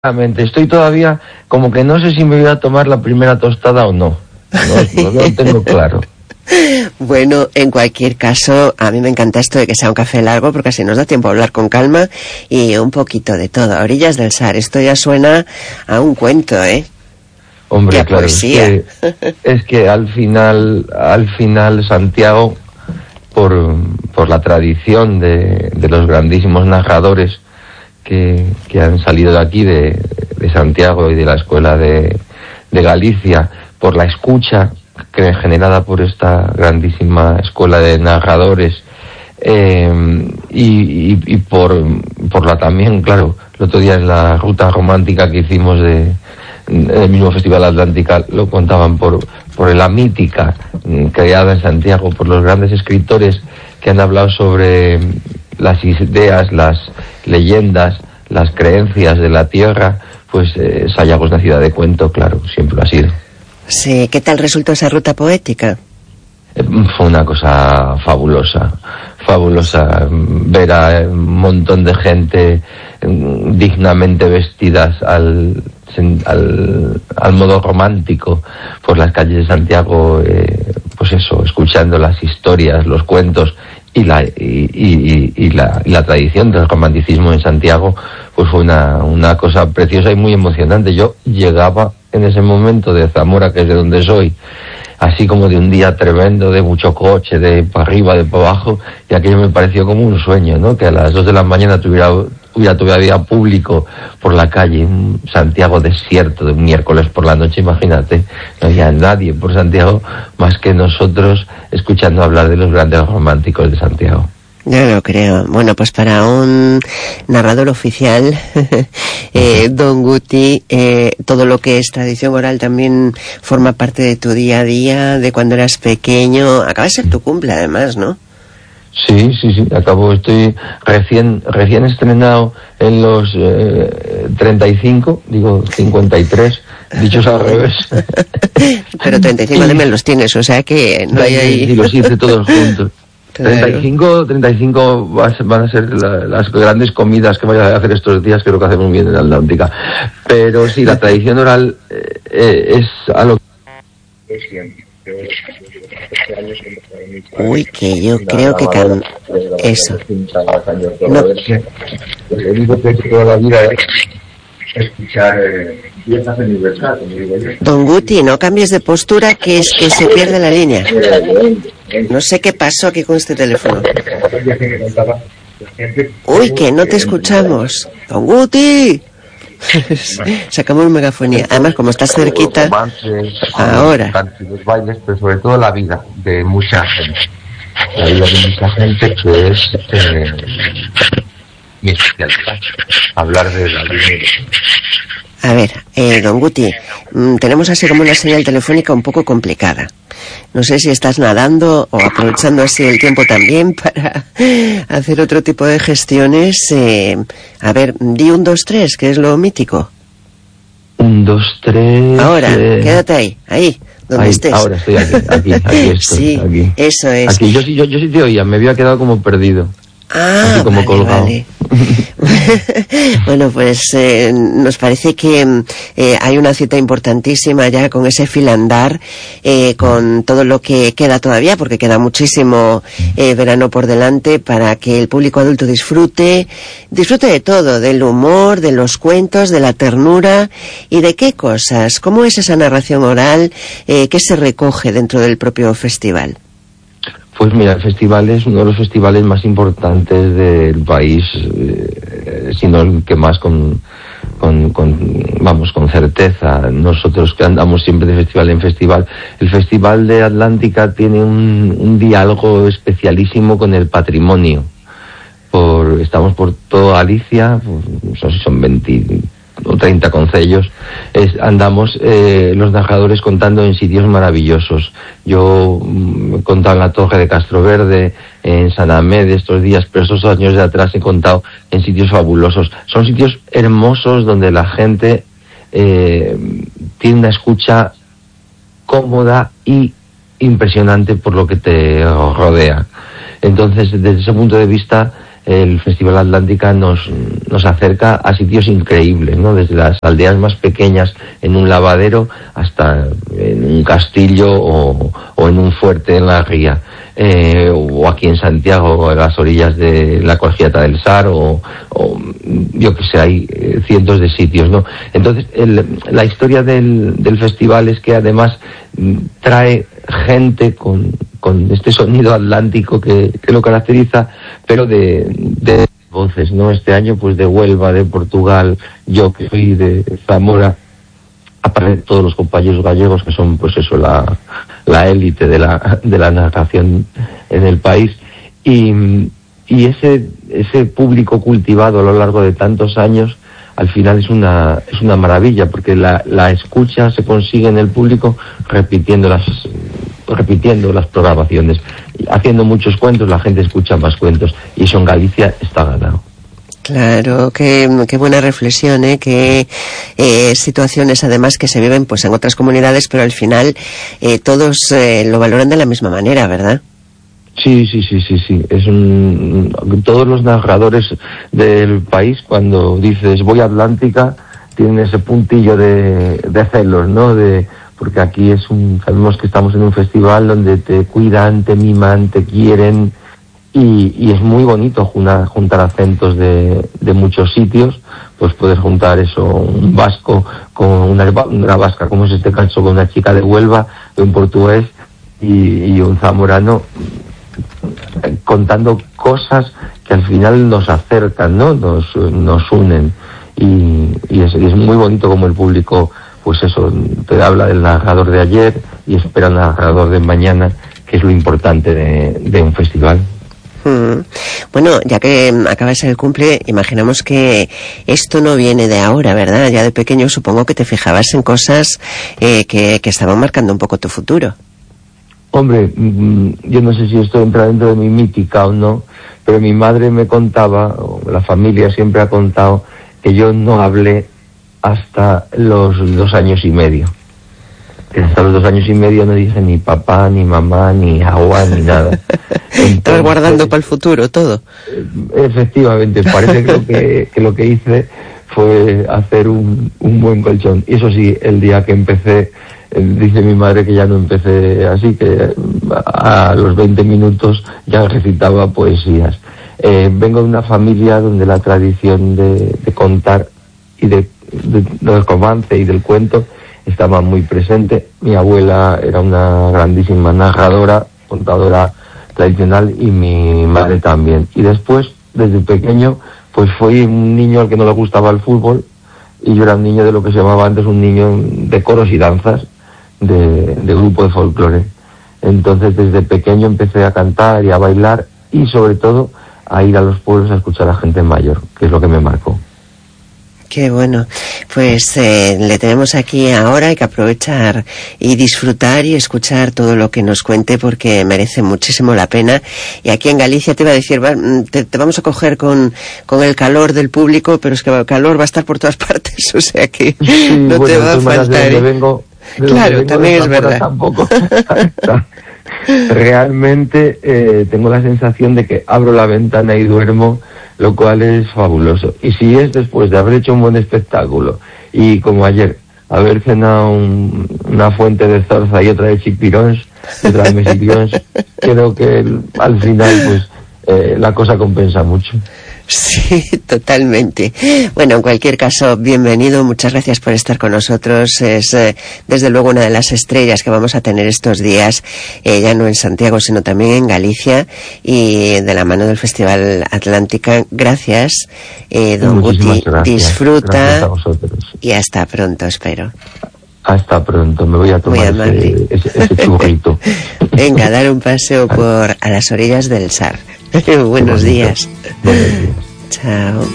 Exactamente, estoy todavía como que no sé si me voy a tomar la primera tostada o no. No lo tengo claro. Bueno, en cualquier caso, a mí me encanta esto de que sea un café largo, porque así nos da tiempo a hablar con calma y un poquito de todo. A orillas del Sar, esto ya suena a un cuento, ¿eh? Hombre, y a claro, poesía. es que al final Santiago, por la tradición de los grandísimos narradores que han salido de aquí, de Santiago y de la Escuela de Galicia, por la escucha generada por esta grandísima escuela de narradores, y por la también, claro, el otro día en la ruta romántica que hicimos del mismo Festival Atlántica, lo contaban por la mítica creada en Santiago por los grandes escritores que han hablado sobre las ideas, las leyendas, las creencias de la tierra. Pues Sayago es una ciudad de cuento, claro, siempre lo ha sido. Sí, ¿qué tal resultó esa ruta poética? Fue una cosa fabulosa ver a un montón de gente dignamente vestidas al modo romántico por las calles de Santiago, pues eso, escuchando las historias, los cuentos y la tradición del romanticismo en Santiago. Pues fue una cosa preciosa y muy emocionante. Yo llegaba en ese momento de Zamora, que es de donde soy, así como de un día tremendo, de mucho coche, de para arriba, de para abajo, y aquello me pareció como un sueño, ¿no? Que a las 2 de la mañana hubiera todavía público por la calle, un Santiago desierto de un miércoles por la noche, imagínate, no había nadie por Santiago más que nosotros escuchando hablar de los grandes románticos de Santiago. Ya lo creo. Bueno, pues para un narrador oficial, Don Guti, todo lo que es tradición oral también forma parte de tu día a día, de cuando eras pequeño. Acaba de ser tu cumple, además, ¿no? Sí, estoy recién estrenado en los 35, digo 53, dichos al revés. Pero 35 también los tienes, o sea que no hay ahí... Sí, los hice todos juntos. Claro. 35 van a ser las grandes comidas que voy a hacer estos días, creo que hacemos bien en la Atlántica. Pero sí, la tradición oral es algo que... Uy, que yo creo que eso. No. Lo único que he hecho toda la vida es escuchar piezas universales. Don Guti, no cambies de postura, que es que se pierde la línea. No sé qué pasó aquí con este teléfono. Uy, que no te escuchamos. Don Guti. Sacamos megafonía. Además, como estás cerquita, ahora. Los bailes, pero sobre todo la vida de mucha gente. La vida de mucha gente que es mi especialidad. Hablar de la vida. A ver, Don Guti, tenemos así como una señal telefónica un poco complicada. No sé si estás nadando o aprovechando así el tiempo también para hacer otro tipo de gestiones. A ver, di 1, 2, 3, que es lo mítico. 1, 2, 3... Ahora, quédate ahí, donde estés. Ahora estoy aquí estoy. Sí, aquí. Eso es. Aquí, yo sí te oía, me había quedado como perdido. Ah, así como colgado. Vale. Bueno, pues nos parece que hay una cita importantísima ya con ese filandar, con todo lo que queda todavía, porque queda muchísimo verano por delante, para que el público adulto disfrute de todo, del humor, de los cuentos, de la ternura y de qué cosas. ¿Cómo es esa narración oral? ¿Qué se recoge dentro del propio festival? Pues mira, el festival es uno de los festivales más importantes del país, sino el que más con certeza. Nosotros que andamos siempre de festival en festival, el Festival de Atlántica tiene un diálogo especialísimo con el patrimonio. Estamos por toda Galicia, no sé si son 20 o 30 concellos, andamos los narradores contando en sitios maravillosos. Yo he contado en la Torre de Castroverde, en San Amé de estos días, pero estos años de atrás he contado en sitios fabulosos. Son sitios hermosos donde la gente tiene una escucha cómoda y impresionante por lo que te rodea. Entonces, desde ese punto de vista, el Festival Atlántica nos acerca a sitios increíbles, ¿no? Desde las aldeas más pequeñas en un lavadero hasta en un castillo o en un fuerte en la ría, o aquí en Santiago, a las orillas de la Colegiata del Sar, o yo que sé, hay cientos de sitios, ¿no? Entonces, la historia del festival es que además trae gente con este sonido atlántico que lo caracteriza, pero de voces, ¿no? Este año, pues de Huelva, de Portugal, yo que soy de Zamora, aparecen todos los compañeros gallegos que son, pues eso, la élite de la narración en el país, y ese público cultivado a lo largo de tantos años, al final es una maravilla, porque la escucha se consigue en el público repitiendo las programaciones, haciendo muchos cuentos, la gente escucha más cuentos, y eso en Galicia está ganado. Claro, qué buena reflexión, que situaciones además que se viven pues en otras comunidades, pero al final todos lo valoran de la misma manera, ¿verdad? Sí. Todos los narradores del país, cuando dices voy a Atlántica, tienen ese puntillo de celos, ¿no? Porque aquí sabemos que estamos en un festival donde te cuidan, te miman, te quieren, y es muy bonito juntar acentos de muchos sitios. Pues puedes juntar eso, un vasco con una vasca, como es este caso, con una chica de Huelva, de un portugués y un zamorano, contando cosas que al final nos acercan, ¿no? Nos unen, y es muy bonito como el público, pues eso, te habla del narrador de ayer y espera el narrador de mañana, que es lo importante de un festival. Bueno, ya que acaba de ser el cumple, imaginamos que esto no viene de ahora, ¿verdad? Ya de pequeño supongo que te fijabas en cosas que estaban marcando un poco tu futuro. Hombre, yo no sé si esto entra dentro de mi mítica o no, pero mi madre me contaba, o la familia siempre ha contado, que yo no hablé hasta los 2 años y medio. Hasta los 2 años y medio no dije ni papá, ni mamá, ni agua, ni nada. Estás guardando para el futuro todo. Efectivamente, parece que lo que hice fue hacer un buen colchón. Y eso sí, el día que empecé, dice mi madre que ya no empecé así, que a los 20 minutos ya recitaba poesías. Vengo de una familia donde la tradición de contar y del romance y del cuento estaba muy presente. Mi abuela era una grandísima narradora, contadora tradicional, y mi madre también. Y después, desde pequeño, pues fui un niño al que no le gustaba el fútbol, y yo era un niño de lo que se llamaba antes un niño de coros y danzas, de grupo de folclore. Entonces desde pequeño empecé a cantar y a bailar, y sobre todo a ir a los pueblos a escuchar a gente mayor, que es lo que me marcó. Qué bueno, pues le tenemos aquí ahora, hay que aprovechar y disfrutar y escuchar todo lo que nos cuente, porque merece muchísimo la pena. Y aquí en Galicia te iba a decir, te vamos a coger con el calor del público, pero es que el calor va a estar por todas partes, o sea que sí, no te va a faltar. Claro, también es verdad. Tampoco. Realmente tengo la sensación de que abro la ventana y duermo, lo cual es fabuloso. Y si es después de haber hecho un buen espectáculo, y como ayer, haber cenado una fuente de zarza y otra de chipirons, otra de mesipirons, creo que al final pues la cosa compensa mucho. Sí, totalmente. Bueno, en cualquier caso, bienvenido, muchas gracias por estar con nosotros. Es desde luego una de las estrellas que vamos a tener estos días, ya no en Santiago, sino también en Galicia, y de la mano del Festival Atlántica. Gracias, don Guti. Disfruta, gracias a vosotros. Y hasta pronto, espero. Hasta pronto, me voy a tomar ese churrito. Venga, dar un paseo a las orillas del Sar. Buenos días. Buenos días. Chao.